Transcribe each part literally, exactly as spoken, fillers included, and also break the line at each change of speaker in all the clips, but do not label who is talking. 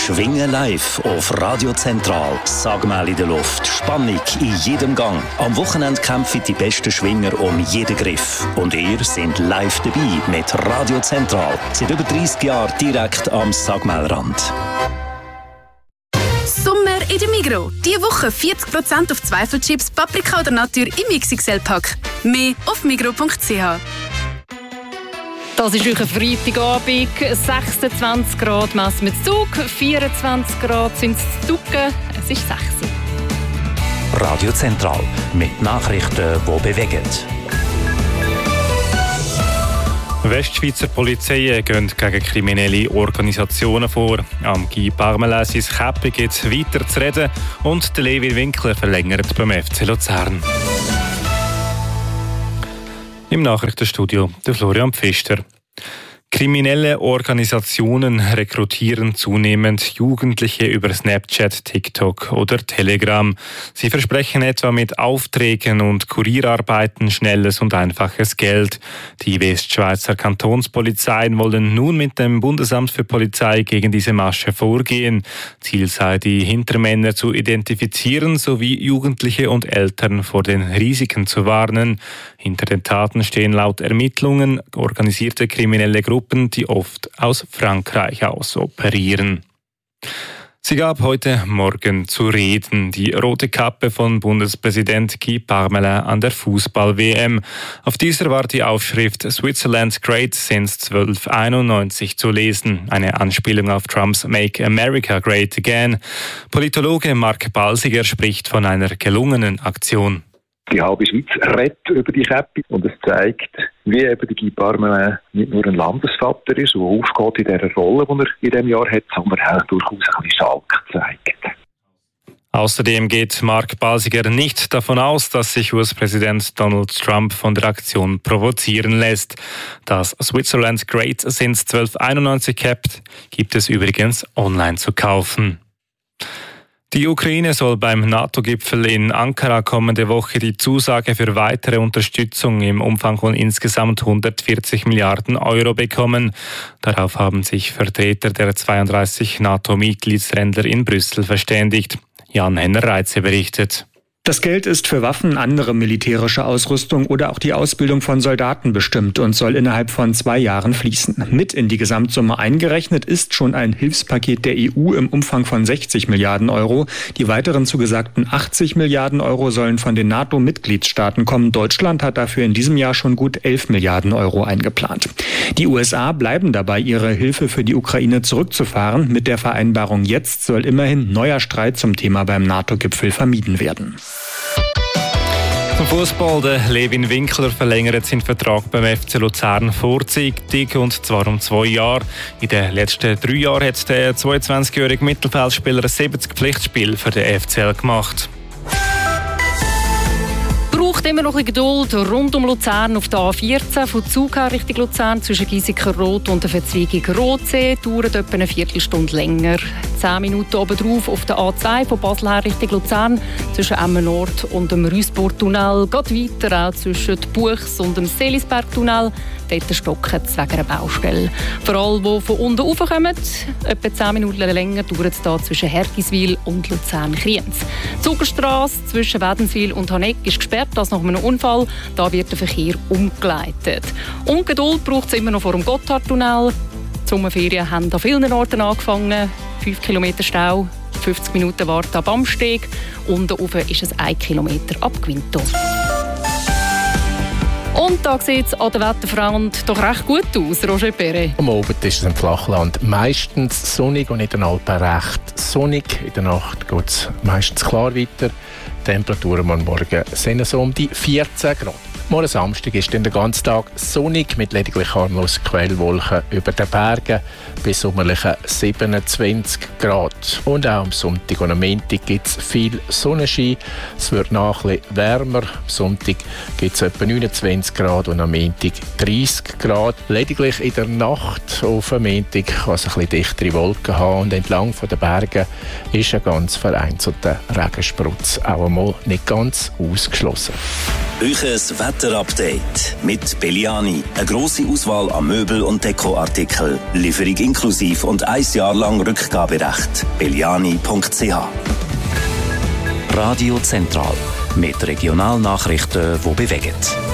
Schwingen live auf Radio Zentral. Sagmal in der Luft, Spannung in jedem Gang. Am Wochenende kämpfen die besten Schwinger um jeden Griff. Und ihr seid live dabei mit Radio Zentral. Seit über dreissig Jahren direkt am Sagmalrand.
Sommer in der Migros. Diese Woche vierzig Prozent auf Zweifelchips, Paprika oder Natur im X X L-Pack. Mehr auf migros punkt c h.
Das ist euer Freitagabend. sechsundzwanzig Grad messen wir in Zug, vierundzwanzig Grad sind es in Ducken. Es ist sechs Uhr.
Radio Zentral mit Nachrichten, die bewegen.
Westschweizer Polizei gehen gegen kriminelle Organisationen vor. Am Guy Parmelin sein Käppi geht es weiter zu reden und der Levi Winkler verlängert beim F C Luzern. Im Nachrichtenstudio der Florian Pfister. Kriminelle Organisationen rekrutieren zunehmend Jugendliche über Snapchat, TikTok oder Telegram. Sie versprechen etwa mit Aufträgen und Kurierarbeiten schnelles und einfaches Geld. Die Westschweizer Kantonspolizeien wollen nun mit dem Bundesamt für Polizei gegen diese Masche vorgehen. Ziel sei, die Hintermänner zu identifizieren sowie Jugendliche und Eltern vor den Risiken zu warnen. Hinter den Taten stehen laut Ermittlungen organisierte kriminelle Gruppen, die oft aus Frankreich aus operieren. Sie gab heute Morgen zu reden, die rote Kappe von Bundespräsident Guy Parmelin an der Fußball-W M. Auf dieser war die Aufschrift Switzerland Great since zwölfhunderteinundneunzig zu lesen, eine Anspielung auf Trumps Make America Great Again. Politologe Mark Balsiger spricht von einer gelungenen Aktion.
Die halbe Schweiz redet über die Käppi und es zeigt, wie eben der Guy Parmelin nicht nur ein Landesvater ist, der aufgeht in dieser Rolle, die er in diesem Jahr hat, sondern auch durchaus ein bisschen Schalk zeigt.
Außerdem geht Mark Balsiger nicht davon aus, dass sich U S-Präsident Donald Trump von der Aktion provozieren lässt. Das Switzerland Great since zwölfhunderteinundneunzig Cap gibt es übrigens online zu kaufen. Die Ukraine soll beim NATO-Gipfel in Ankara kommende Woche die Zusage für weitere Unterstützung im Umfang von insgesamt hundertvierzig Milliarden Euro bekommen. Darauf haben sich Vertreter der zweiunddreißig NATO-Mitgliedsländer in Brüssel verständigt. Jan Henner-Reitze berichtet.
Das Geld ist für Waffen, andere militärische Ausrüstung oder auch die Ausbildung von Soldaten bestimmt und soll innerhalb von zwei Jahren fließen. Mit in die Gesamtsumme eingerechnet ist schon ein Hilfspaket der E U im Umfang von sechzig Milliarden Euro. Die weiteren zugesagten achtzig Milliarden Euro sollen von den NATO-Mitgliedstaaten kommen. Deutschland hat dafür in diesem Jahr schon gut elf Milliarden Euro eingeplant. Die U S A bleiben dabei, ihre Hilfe für die Ukraine zurückzufahren. Mit der Vereinbarung jetzt soll immerhin neuer Streit zum Thema beim NATO-Gipfel vermieden werden.
Zum Fußball. Der Levin Winkler verlängert seinen Vertrag beim F C Luzern vorzeitig, und zwar um zwei Jahre. In den letzten drei Jahren hat der zweiundzwanzigjährige Mittelfeldspieler siebzig Pflichtspiele für den F C L gemacht.
Braucht immer noch ein bisschen Geduld rund um Luzern auf der A vierzehn. Von Zug her Richtung Luzern zwischen Giesiker-Rot und der Verzweigung Rotsee dauert etwa eine Viertelstunde länger. Zehn Minuten oben drauf auf der A zwei von Basel her Richtung Luzern zwischen Emmen Nord und dem Rüsburg-Tunnel. Geht weiter auch zwischen Buchs und dem Selisberg-Tunnel. Dort stocken es wegen einer Baustelle. Für alle, die von unten raufkommen, etwa zehn Minuten länger dauert es hier zwischen Hergiswil und Luzern-Kriens. Die Zuckerstrasse zwischen Wädenswil und Haneck ist gesperrt, das nach einem Unfall. Da wird der Verkehr umgeleitet. Und Geduld braucht es immer noch vor dem Gotthardtunnel. Die Sommerferien haben an vielen Orten angefangen. fünf Kilometer Stau, fünfzig Minuten Warten ab Amsteg. Unten rauf ist es ein Kilometer ab Quinto. Und da sieht es an der Wetterfront doch recht gut aus, Roger Perret.
Am Abend ist es im Flachland meistens sonnig und in den Alpen recht sonnig. In der Nacht geht es meistens klar weiter. Die Temperaturen am Morgen sind so um die vierzehn Grad. Morgen Samstag ist dann der ganze Tag sonnig mit lediglich harmlosen Quellwolken über den Bergen bis sommerliche siebenundzwanzig Grad. Und auch am Sonntag und am Montag gibt es viel Sonnenschein. Es wird nach ein bisschen wärmer. Am Sonntag gibt es etwa neunundzwanzig Grad und am Montag dreißig Grad. Lediglich in der Nacht auf am Montag kann es ein bisschen dichtere Wolken haben und entlang von den Bergen ist ein ganz vereinzelter Regensprutz auch einmal nicht ganz ausgeschlossen.
Euches Wetterupdate mit Belliani. Eine grosse Auswahl an Möbel- und Dekoartikeln. Lieferung inklusiv und ein Jahr lang Rückgaberecht. belliani punkt c h. Radio Zentral mit Regionalnachrichten, die bewegen.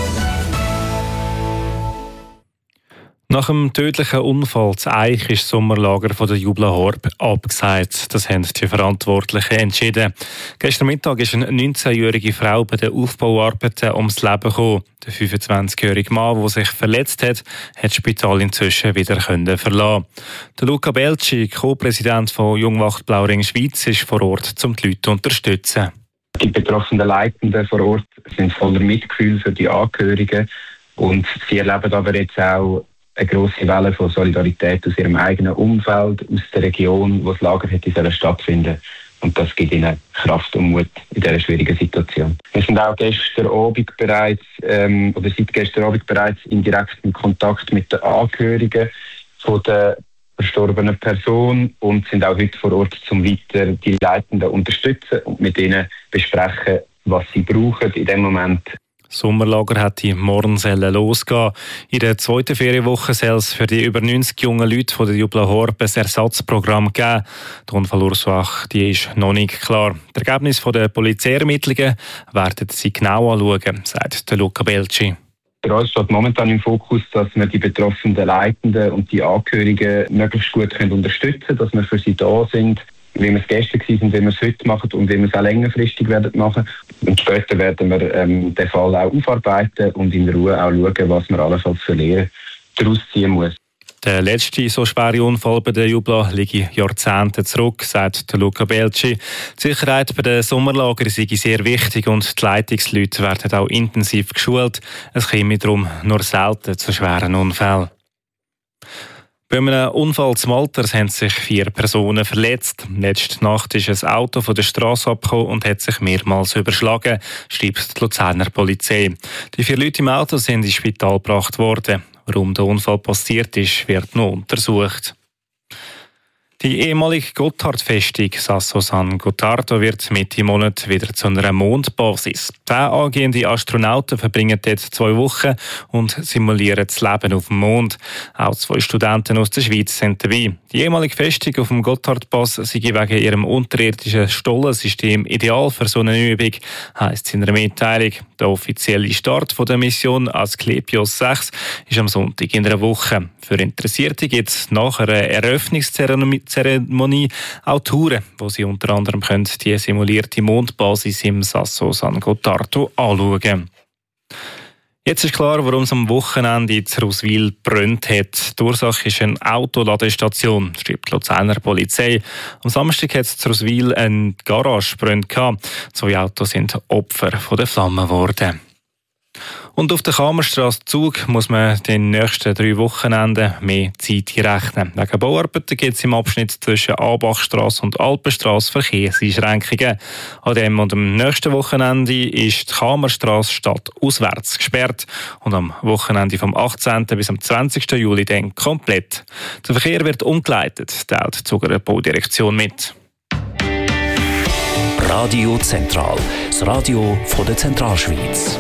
Nach dem tödlichen Unfall zu Eich ist das Sommerlager von der Jubla Horb abgesagt. Das haben die Verantwortlichen entschieden. Gestern Mittag ist eine neunzehnjährige Frau bei den Aufbauarbeiten ums Leben gekommen. Der fünfundzwanzigjährige Mann, der sich verletzt hat, hat das Spital inzwischen wieder können verlassen. Der Luca Belci, Co-Präsident von Jungwacht Blauring Schweiz, ist vor Ort, um die Leute zu unterstützen.
Die betroffenen Leitenden vor Ort sind voller Mitgefühl für die Angehörigen und sie erleben aber jetzt auch eine grosse Welle von Solidarität aus ihrem eigenen Umfeld, aus der Region, wo das Lager hätte stattfinden. Und das gibt ihnen Kraft und Mut in dieser schwierigen Situation. Wir sind auch gestern Abend bereits, ähm, oder seit gestern Abend bereits in direktem Kontakt mit den Angehörigen von der verstorbenen Person und sind auch heute vor Ort, um weiter die Leitenden zu unterstützen und mit ihnen besprechen, was sie brauchen in dem Moment.
Das Sommerlager hätte morgen losgehen. In der zweiten Ferienwoche soll es für die über neunzig jungen Leute von der Jubla Horb ein Ersatzprogramm geben. Die Unfallursache die ist noch nicht klar. Das Ergebnis der Polizeiermittlungen werden sie genau anschauen, sagt der Luca Belci.
Für uns steht momentan im Fokus, dass wir die betroffenen Leitenden und die Angehörigen möglichst gut können unterstützen können, dass wir für sie da sind, wie wir es gestern waren und wie wir es heute machen und wie wir es auch längerfristig werden machen. Und später werden wir ähm, den Fall auch aufarbeiten und in Ruhe auch schauen, was man allenfalls für Lehren daraus ziehen muss.
Der letzte so schwere Unfall bei der Jubla liegt Jahrzehnte zurück, sagt der Luca Belci. Die Sicherheit bei den Sommerlagern sei sehr wichtig und die Leitungsleute werden auch intensiv geschult. Es käme darum nur selten zu schweren Unfällen. Bei einem Unfall zum Malta haben sich vier Personen verletzt. Letzte Nacht ist ein Auto von der Straße abgekommen und hat sich mehrmals überschlagen, schreibt die Luzerner Polizei. Die vier Leute im Auto sind ins Spital gebracht worden. Warum der Unfall passiert ist, wird noch untersucht. Die ehemalige Gotthard-Festung Sasso San Gottardo wird Mitte Monat wieder zu einer Mondbasis. Zehn angehende Astronauten verbringen dort zwei Wochen und simulieren das Leben auf dem Mond. Auch zwei Studenten aus der Schweiz sind dabei. Die ehemalige Festung auf dem Gotthard-Pass sei wegen ihrem unterirdischen Stollensystem ideal für so eine Übung, heisst es in einer Mitteilung. Der offizielle Start der Mission Asklepios sechs ist am Sonntag in einer Woche. Für Interessierte gibt es nach einer Eröffnungszeremonie Zeremonie auch Touren, wo sie unter anderem können die simulierte Mondbasis im Sasso San Gottardo anschauen. Jetzt ist klar, warum es am Wochenende in Roswil gebrannt hat. Die Ursache ist eine Autoladestation, schreibt die Luzerner Polizei. Am Samstag hat es in Roswil eine Garage gebrannt. Zwei Autos sind Opfer von der Flammen geworden. Und auf der Kamerstrasse Zug muss man den nächsten drei Wochenenden mehr Zeit rechnen. Wegen Bauarbeiten gibt es im Abschnitt zwischen Abachstrasse und Alpenstrasse Verkehrseinschränkungen. An dem und am nächsten Wochenende ist die Kamerstrasse stadtauswärts gesperrt und am Wochenende vom achtzehnten bis am zwanzigsten Juli dann komplett. Der Verkehr wird umgeleitet, teilt die Zuger Baudirektion mit.
Radio Zentral, das Radio von der Zentralschweiz.